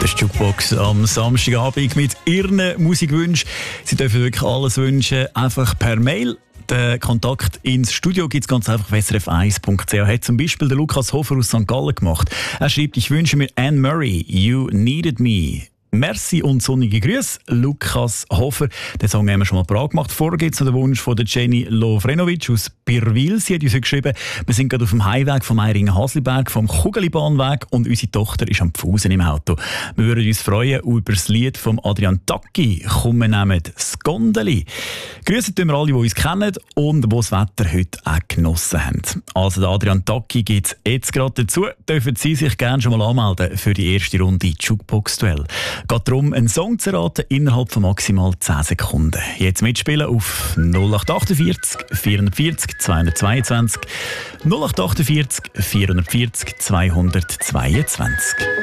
Das ist Jukebox am Samstagabend mit Ihren Musikwünschen. Sie dürfen wirklich alles wünschen, einfach per Mail. Den Kontakt ins Studio gibt es ganz einfach auf srf1.ch. Hat zum Beispiel der Lukas Hofer aus St. Gallen gemacht. Er schreibt: Ich wünsche mir Anne Murray, You Needed Me. Merci und sonnige Grüße, Lukas Hofer. Den Song haben wir schon mal parat gemacht. Vorher gibt es noch den Wunsch von der Jenny Lofrenovic aus Birwil. Sie hat uns geschrieben, wir sind gerade auf dem Heimweg vom Meiringen-Hasliberg, vom Kugelibahnweg, und unsere Tochter ist am Pfusen im Auto. Wir würden uns freuen über das Lied von Adrian Tacchi. Komm, wir nehmen das Gondeli. Grüße tun wir alle, die uns kennen und die das Wetter heute auch genossen haben. Also der Adrian Tacchi gibt es jetzt gerade dazu. Dürfen Sie sich gerne schon mal anmelden für die erste Runde Jukebox-Duell. Geht darum, einen Song zu raten innerhalb von maximal 10 Sekunden. Jetzt mitspielen auf 0848 440 222 0848 440 222.